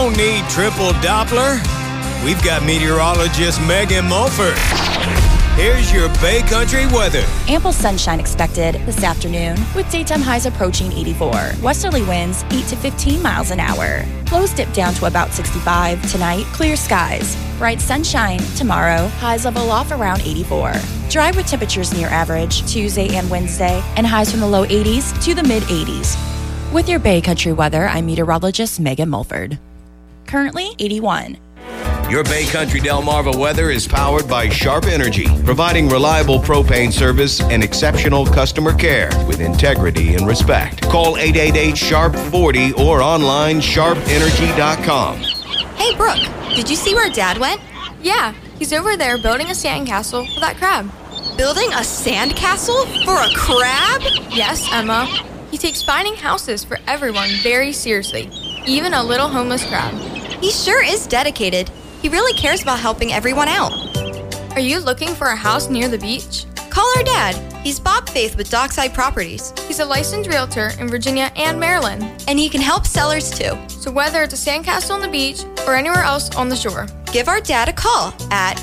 Don't need triple Doppler? We've got meteorologist Megan Mulford. Here's your Bay Country weather. Ample sunshine expected this afternoon with daytime highs approaching 84. Westerly winds 8 to 15 miles an hour. Lows dip down to about 65. Tonight, clear skies. Bright sunshine tomorrow. Highs level off around 84. Dry with temperatures near average Tuesday and Wednesday, and highs from the low 80s to the mid 80s. With your Bay Country weather, I'm meteorologist Megan Mulford. Currently 81. Your Bay Country Delmarva weather is powered by Sharp Energy, providing reliable propane service and exceptional customer care with integrity and respect. Call 888-SHARP-40 or online sharpenergy.com. Hey, Brooke, did you see where Dad went? Yeah, he's over there building a sandcastle for that crab. Building a sandcastle for a crab? Yes, Emma. He takes finding houses for everyone very seriously, even a little homeless crab. He sure is dedicated. He really cares about helping everyone out. Are you looking for a house near the beach? Call our dad. He's Bob Faith with Dockside Properties. He's a licensed realtor in Virginia and Maryland. And he can help sellers too. So whether it's a sandcastle on the beach or anywhere else on the shore, give our dad a call at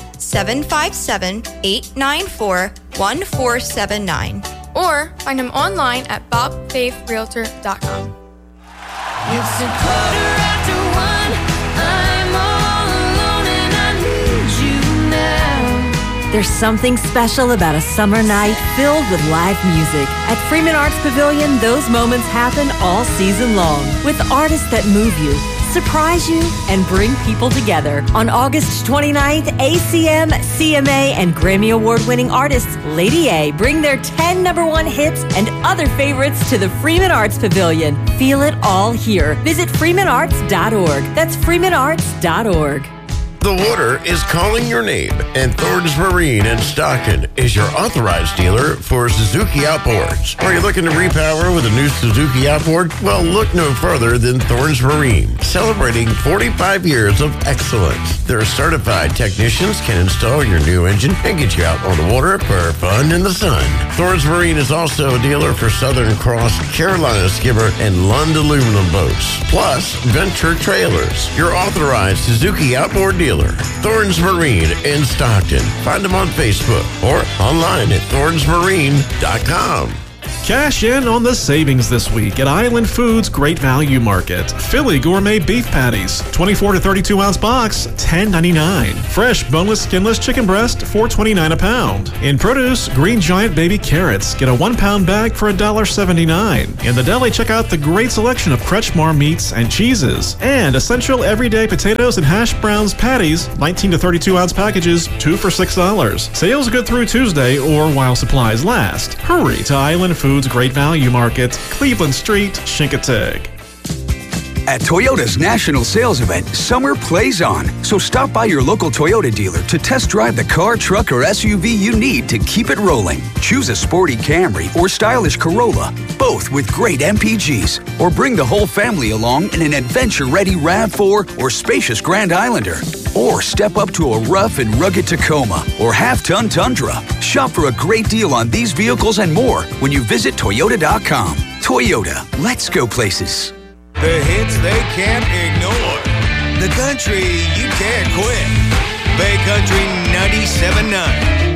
757-894-1479. Or find him online at bobfaithrealtor.com. It's a quarter after one. I'm all alone and I need you now. There's something special about a summer night filled with live music. At Freeman Arts Pavilion, those moments happen all season long with artists that move you, surprise you, and bring people together. On August 29th, ACM, CMA, and Grammy Award-winning artists Lady A bring their 10 number one hits and other favorites to the Freeman Arts Pavilion. Feel it all here. Visit freemanarts.org. That's freemanarts.org. The water is calling your name, and Thornton's Marine in Stockton is your authorized dealer for Suzuki outboards. Are you looking to repower with a new Suzuki outboard? Well, look no further than Thornton's Marine, celebrating 45 years of excellence. Their certified technicians can install your new engine and get you out on the water for fun in the sun. Thornton's Marine is also a dealer for Southern Cross, Carolina Skipper, and Lund aluminum boats, plus Venture Trailers, your authorized Suzuki outboard dealer. Thorns Marine in Stockton. Find them on Facebook or online at thornsmarine.com. Cash in on the savings this week at Island Foods Great Value Market. Philly gourmet beef patties, 24 to 32 ounce box, $10.99. Fresh boneless skinless chicken breast, $4.29 a pound. In produce, Green Giant baby carrots. Get a 1 pound bag for $1.79. In the deli, check out the great selection of Kretschmar meats and cheeses. And essential everyday potatoes and hash browns patties, 19 to 32 ounce packages, 2 for $6. Sales good through Tuesday or while supplies last. Hurry to Island Foods Great Value Market, Cleveland Street, Chincoteague. At Toyota's national sales event, summer plays on. So stop by your local Toyota dealer to test drive the car, truck, or SUV you need to keep it rolling. Choose a sporty Camry or stylish Corolla, both with great MPGs. Or bring the whole family along in an adventure-ready RAV4 or spacious Grand Islander. Or step up to a rough and rugged Tacoma or half-ton Tundra. Shop for a great deal on these vehicles and more when you visit Toyota.com. Toyota, let's go places. The hits they can't ignore. The country you can't quit. Bay Country 97.9.